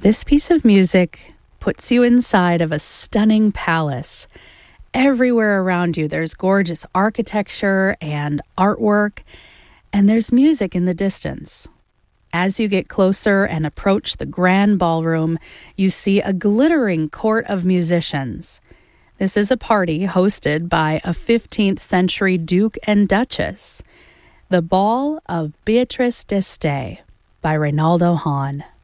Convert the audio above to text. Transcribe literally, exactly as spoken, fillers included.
This piece of music puts you inside of a stunning palace. Everywhere around you, there's gorgeous architecture and artwork, and there's music in the distance. As you get closer and approach the grand ballroom, you see a glittering court of musicians. This is a party hosted by a fifteenth century Duke and Duchess. The Ball of Beatrice d'Este by Reynaldo Hahn.